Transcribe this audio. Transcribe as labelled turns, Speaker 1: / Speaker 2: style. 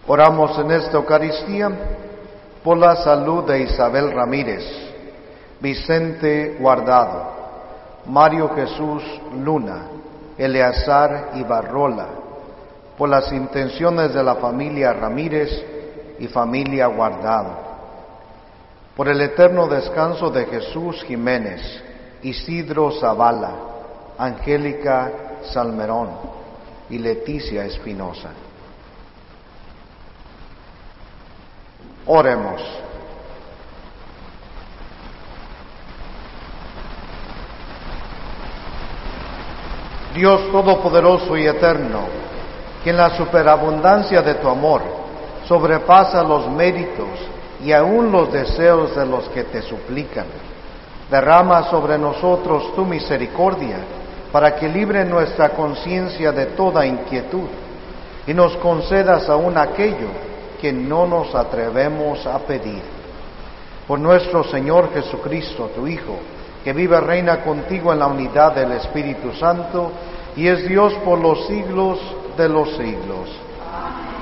Speaker 1: Oramos en esta Eucaristía por la salud de Isabel Ramírez, Vicente Guardado, Mario Jesús Luna, Eleazar Ibarrola, por las intenciones de la familia Ramírez y familia Guardado, por el eterno descanso de Jesús Jiménez, Isidro Zavala, Angélica Salmerón y Leticia Espinosa. Oremos. Dios Todopoderoso y Eterno, que en la superabundancia de tu amor sobrepasa los méritos y aún los deseos de los que te suplican, derrama sobre nosotros tu misericordia para que libre nuestra conciencia de toda inquietud y nos concedas aún aquello que no nos atrevemos a pedir. Por nuestro Señor Jesucristo, tu Hijo, que vive y reina contigo en la unidad del Espíritu Santo y es Dios por los siglos de los siglos.